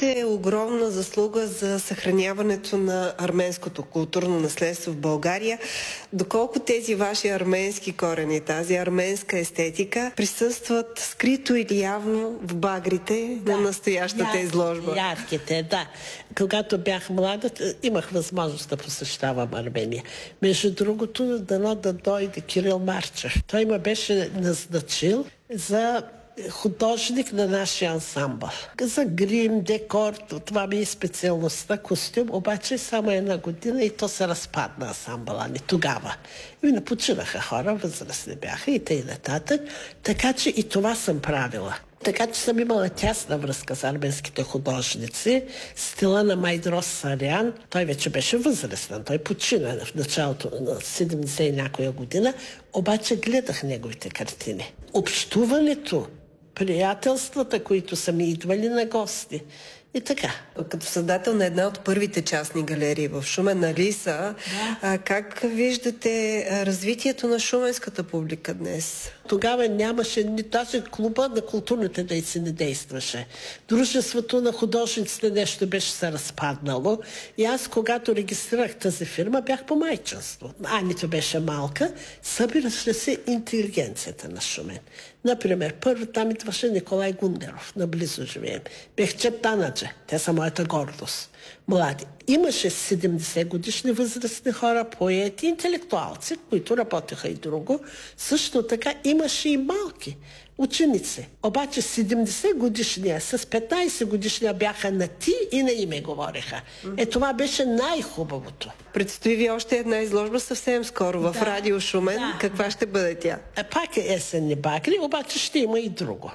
имате огромна заслуга за съхраняването на арменското културно наследство в България. Доколко тези ваши арменски корени, тази арменска естетика присъстват скрито или явно в багрите на настоящата изложба? Ярките, да. Когато бях млада, имах възможност да посещавам Армения. Между другото, дано да дойде Кирил Марчев. Той ме беше назначил за художник на нашия ансамбъл. За грим, декор, това ми е специалността, костюм, обаче само една година и то се разпадна ансамбъла ни тогава. И напочинаха хора, възрастни бяха и т.н. нататък, така че и това съм правила. Така че съм имала тясна връзка с арменските художници. Стила на Майдрос Сарян, той вече беше възрастен, той почина в началото на 70 и някоя година, обаче гледах неговите картини. Общуването, приятелствата, които са ми идвали на гости. И така. Като създател на една от първите частни галерии в Шумен, на Лиса, как виждате развитието на шуменската публика днес? Тогава нямаше даже клуба на културните дейци не действаше. Дружеството на художниците нещо беше се разпаднало. И аз, когато регистрирах тази фирма, бях по майчинство. Анита беше малка, събираше се интелигенцията на Шумен. Например, първо там идваше Николай Гундеров, наблизо живеем. Бехче Танаджа, те са моята гордост. Млади. Имаше 70 годишни възрастни хора, поети, интелектуалци, които работеха и друго. Също така имаше и малки ученици. Обаче 70 годишния с 15 годишния бяха на ти и на име говореха. Това беше най-хубавото. Предстои ви още една изложба съвсем скоро в Радио Шумен. Каква ще бъде тя? Пак е есенни багри, обаче ще има и друго.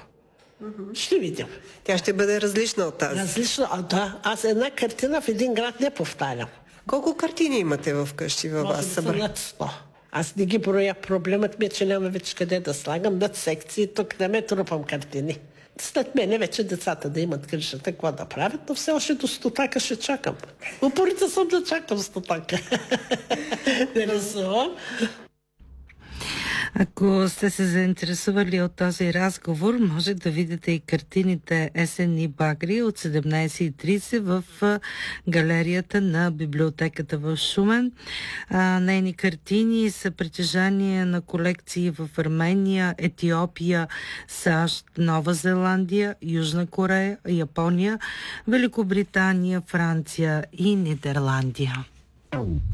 Ще видим. Тя ще бъде различна от тази. Различна, да. Аз една картина в един град не повтарям. Колко картини имате в къщи във вас събрани? Над 100. Аз не ги броя. Проблемът ми е, че няма вече къде да слагам над секции, тук не ме трупам картини. След мене вече децата да имат грижата, какво да правят, но все още до стотака ще чакам. Упорита съм да чакам стотака. Не рисувам. Ако сте се заинтересували от този разговор, може да видите и картините Есенни багри от 17:30 в галерията на библиотеката в Шумен. Нейни картини са притежание на колекции в Армения, Етиопия, САЩ, Нова Зеландия, Южна Корея, Япония, Великобритания, Франция и Нидерландия.